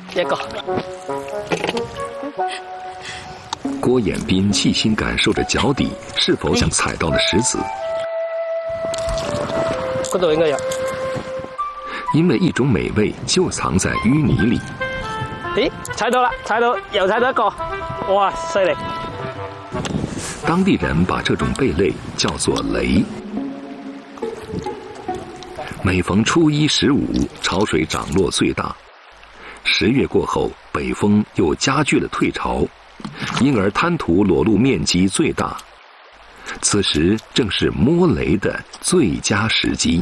一個。 郭衍斌细心感受着脚底是否像踩到了石子。 嗰度應該有。 因为一种美味就藏在淤泥里。 咦，踩到啦，又踩到一個，哇，犀利！ 当地人把这种贝类叫做雷。每逢初一、15，潮水涨落最大。10月过后，北风又加剧了退潮，因而滩涂裸露面积最大。此时正是摸雷的最佳时机。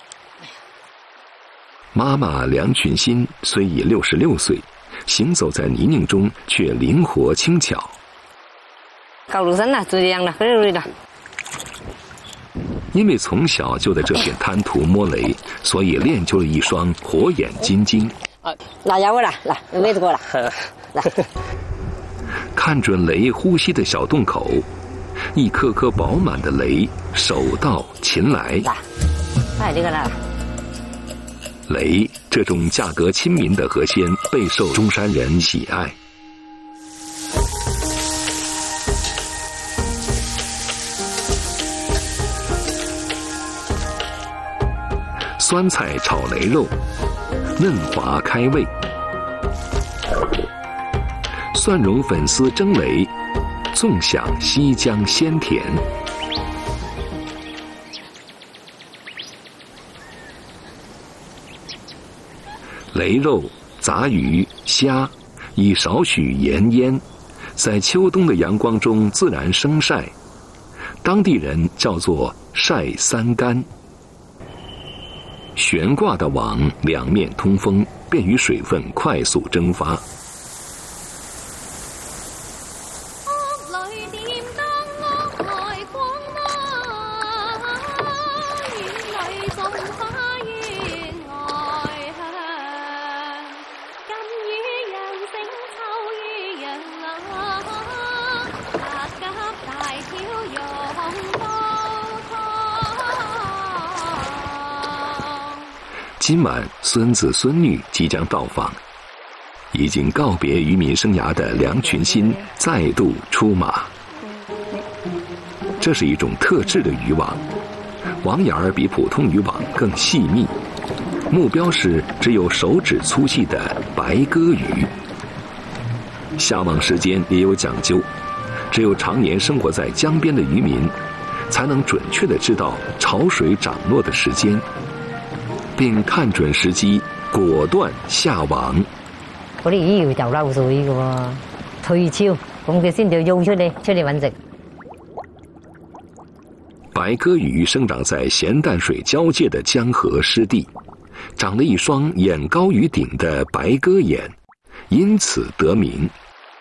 妈妈梁群新虽已66岁，行走在泥泞中却灵活轻巧。 高路山啦，就这样了，累了。 因为从小就在这片滩涂摸雷，所以练就了一双火眼金睛。 嗱有啦，嗱有咩過啦？嗱， 看准雷呼吸的小洞口，一颗颗饱满的雷手到擒来。 嗱，係呢個啦。 雷这种价格亲民的河鲜备受中山人喜爱。酸菜炒雷肉，嫩滑开胃；蒜蓉粉丝蒸雷，纵享西江鲜甜。雷肉、杂鱼、虾，以少许盐腌，在秋冬的阳光中自然生晒，当地人叫做晒三干。悬挂的网两面通风，便于水分快速蒸发。今晚孙子孙女即将到访，已经告别渔民生涯的梁群新再度出马。这是一种特制的渔网，网眼儿比普通渔网更细密，目标是只有手指粗细的白鸽鱼。下网时间也有讲究，只有常年生活在江边的渔民，才能准确地知道潮水涨落的时间，并看准時機，果斷下網。 嗰啲魚要就漏水嘅喎，退潮，咁佢先至要出嚟揾食。 白鸽鱼生长在咸淡水交界的江河湿地，长了一双眼高于顶的白鸽眼，因此得名。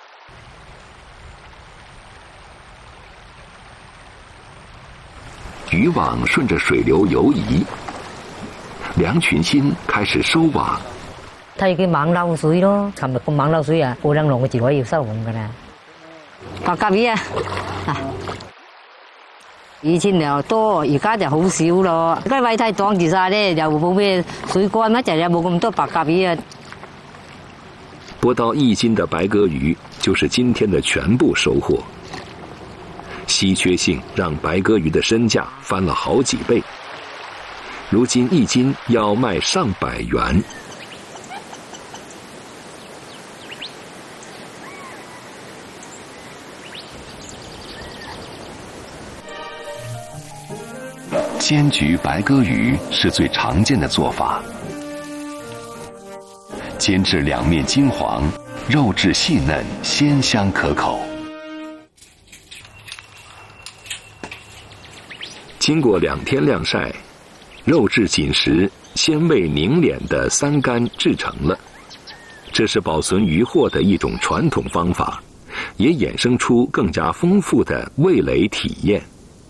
渔网顺着水流游移，梁群新开始收網。 睇佢猛漏水咯，琴日咁猛漏水啊，過兩浪嘅字我要收網噶啦。白鴿魚啊，以前又多，而家就好少咯。而家位太擋住晒咧，又冇咩水乾，一陣又冇咁多白鴿魚啊。 捕到1斤的白鸽鱼就是今天的全部收获。稀缺性让白鸽鱼的身价翻了好几倍，如今1斤要卖上百元。煎焗白鸽鱼是最常见的做法，煎至两面金黄，肉质细嫩，鲜香可口。经过2天晾晒，肉质紧实、鲜味凝敛的三干制成了。这是保存鱼货的一种传统方法，也衍生出更加丰富的味蕾体验。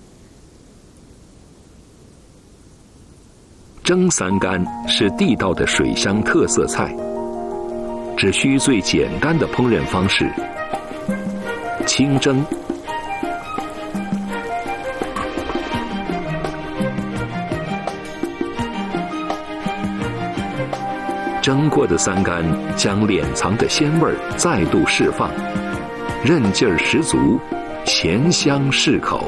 蒸三干是地道的水乡特色菜，只需最简单的烹饪方式：清蒸、 蒸过的三干将敛藏的鲜味再度释放，韧劲儿十足，咸香适口。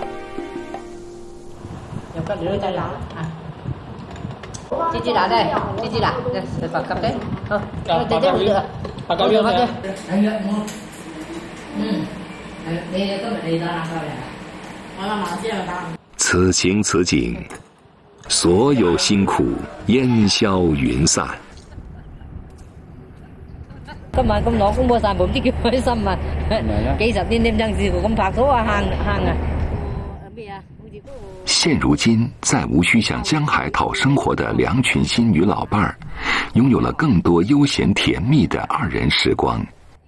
有個女仔啦啊！芝芝拿đây，芝芝拿，嚟白鴿嘅，好，姐姐會白鴿樣嘅。 你今日嚟打籃球嚟？我阿嫲先嚟打。 此情此景，所有辛苦煙消雲散。 今晚咁攞風波散步，唔知幾開心啊！幾十年點曾試過咁拍拖啊，行啊！咩啊？ 现如今，再无需向江海讨生活的梁群新与老伴儿，拥有了更多悠闲甜蜜的二人时光。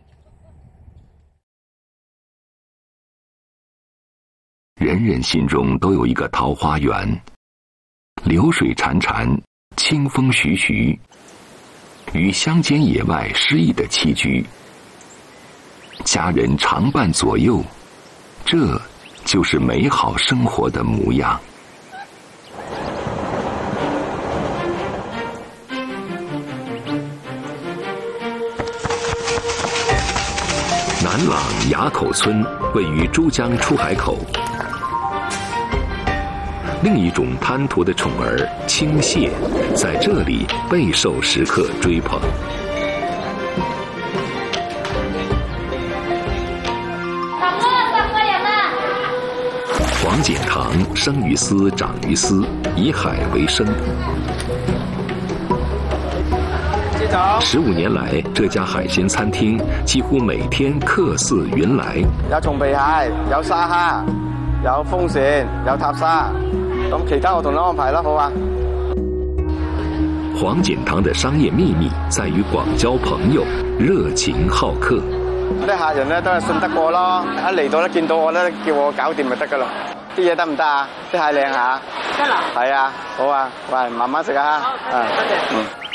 人人心中都有一个桃花源，流水潺潺，清风徐徐，与乡间野外诗意的栖居，家人常伴左右，这就是美好生活的模样。南朗崖口村位于珠江出海口，另一种贪图的宠儿青蟹，在这里备受食客追捧。黄锦堂生于斯，长于斯，以海为生。15年来，这家海鲜餐厅几乎每天客似云来。 有松皮蟹，有沙蝦，有風扇，有塔沙，咁其他我同你安排啦，好啊。 黃錦堂的商業秘密在於廣交朋友，熱情好客。 啲客人咧都係信得過咯，一嚟到咧見到我咧，叫我搞掂咪得噶啦。啲嘢得唔得啊？啲蟹靚下。得啦。係啊，好啊，喂，慢慢食啊。好，多謝。